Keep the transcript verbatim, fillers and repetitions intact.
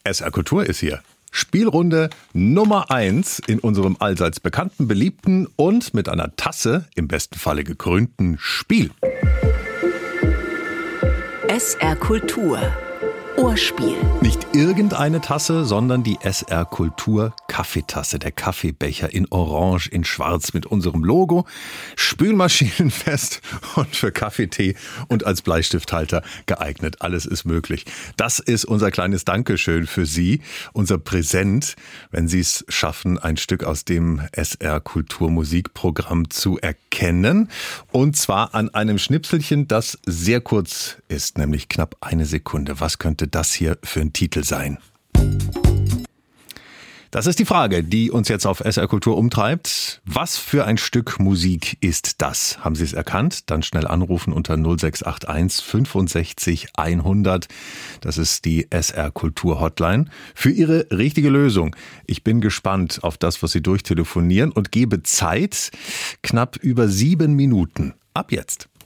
S R Kultur ist hier. Spielrunde Nummer eins in unserem allseits bekannten, beliebten und mit einer Tasse im besten Falle gekrönten Spiel. S R Kultur. Ohrspiel. Nicht irgendeine Tasse, sondern die S R Kultur Kaffeetasse. Der Kaffeebecher in Orange, in Schwarz mit unserem Logo. Spülmaschinenfest und für Kaffeetee und als Bleistifthalter geeignet. Alles ist möglich. Das ist unser kleines Dankeschön für Sie. Unser Präsent, wenn Sie es schaffen, ein Stück aus dem S R Kultur Musikprogramm zu erkennen. Und zwar an einem Schnipselchen, das sehr kurz ist, nämlich knapp eine Sekunde. Was könnte das hier für ein Titel sein? Das ist die Frage, die uns jetzt auf S R Kultur umtreibt. Was für ein Stück Musik ist das? Haben Sie es erkannt? Dann schnell anrufen unter null sechs acht eins fünfundsechzig hundert. Das ist die S R Kultur Hotline für Ihre richtige Lösung. Ich bin gespannt auf das, was Sie durchtelefonieren und gebe Zeit. Knapp über sieben Minuten. Ab jetzt.